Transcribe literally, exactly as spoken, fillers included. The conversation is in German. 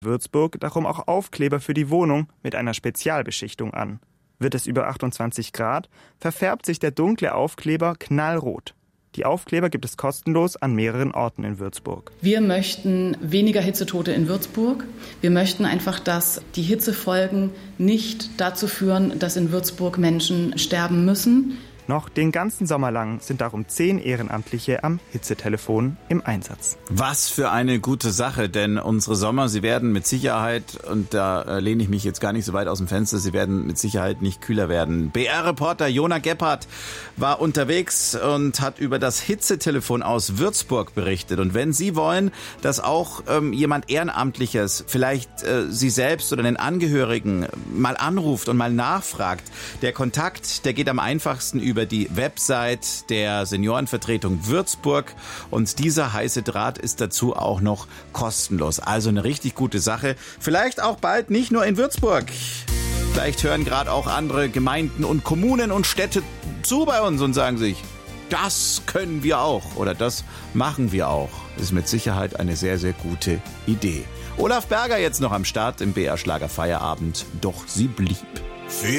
Würzburg darum auch Aufkleber für die Wohnung mit einer Spezialbeschichtung an. Wird es über achtundzwanzig Grad, verfärbt sich der dunkle Aufkleber knallrot. Die Aufkleber gibt es kostenlos an mehreren Orten in Würzburg. Wir möchten weniger Hitzetote in Würzburg. Wir möchten einfach, dass die Hitzefolgen nicht dazu führen, dass in Würzburg Menschen sterben müssen. Noch den ganzen Sommer lang sind darum zehn Ehrenamtliche am Hitzetelefon im Einsatz. Was für eine gute Sache, denn unsere Sommer, sie werden mit Sicherheit, und da lehne ich mich jetzt gar nicht so weit aus dem Fenster, sie werden mit Sicherheit nicht kühler werden. B R-Reporter Jona Gebhardt war unterwegs und hat über das Hitzetelefon aus Würzburg berichtet. Und wenn Sie wollen, dass auch ähm, jemand Ehrenamtliches, vielleicht äh, Sie selbst oder den Angehörigen mal anruft und mal nachfragt, der Kontakt, der geht am einfachsten über über die Website der Seniorenvertretung Würzburg, und dieser heiße Draht ist dazu auch noch kostenlos. Also eine richtig gute Sache. Vielleicht auch bald nicht nur in Würzburg. Vielleicht hören gerade auch andere Gemeinden und Kommunen und Städte zu bei uns und sagen sich, das können wir auch oder das machen wir auch. Das ist mit Sicherheit eine sehr, sehr gute Idee. Olaf Berger jetzt noch am Start im B R Schlager Feierabend. Doch sie blieb.